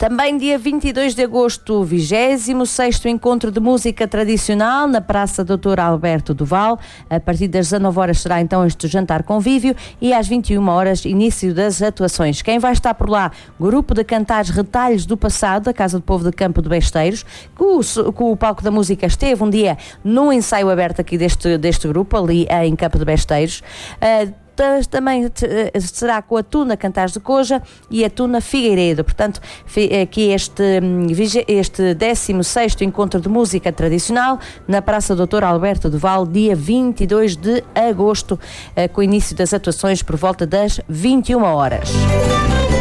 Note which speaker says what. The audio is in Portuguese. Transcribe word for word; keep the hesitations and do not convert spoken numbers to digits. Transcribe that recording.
Speaker 1: Também dia vinte e dois de agosto, vigésimo sexto Encontro de Música Tradicional na Praça doutor Alberto Duval. A partir das dezanove horas será então este jantar convívio e às vinte e uma horas início das atuações. Quem vai estar por lá? Grupo de Cantares Retalhos do Passado, da Casa do Povo de Campo de Besteiros, que o, que o Palco da Música esteve um dia no ensaio aberto aqui deste, deste grupo, ali em Campo de Besteiros. Uh, Também será com a Tuna Cantares de Coja e a Tuna Figueiredo. Portanto, aqui este, este décimo sexto Encontro de Música Tradicional na Praça doutor Alberto Duval, dia vinte e dois de agosto, com o início das atuações por volta das vinte e uma horas.